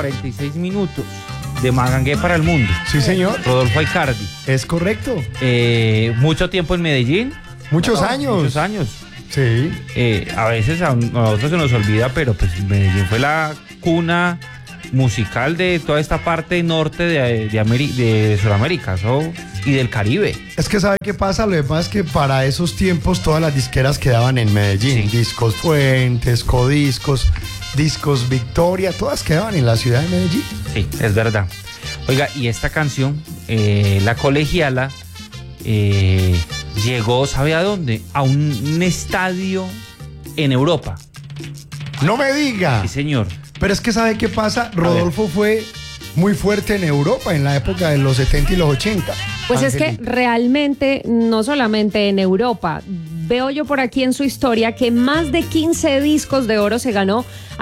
46 minutos de Magangué para el mundo. Sí, señor. Rodolfo Aicardi. Es correcto. Mucho tiempo en Medellín. Muchos años. Muchos años. Sí. A veces a nosotros se nos olvida, pero pues Medellín fue la cuna musical de toda esta parte norte de Sudamérica y del Caribe. Es que ¿sabe qué pasa? Lo que pasa es que para esos tiempos todas las disqueras quedaban en Medellín. Sí. Discos Fuentes, Codiscos, Discos Victoria, todas quedaban en la ciudad de Medellín. Sí, es verdad. Oiga, y esta canción, La Colegiala, llegó, ¿sabe a dónde? A un estadio en Europa. No me diga. Sí, señor. Pero es que ¿sabe qué pasa? Rodolfo fue muy fuerte en Europa en la época de los 70 y los 80. Pues es que realmente, no solamente en Europa, veo yo por aquí en su historia que más de 15 discos de oro se ganó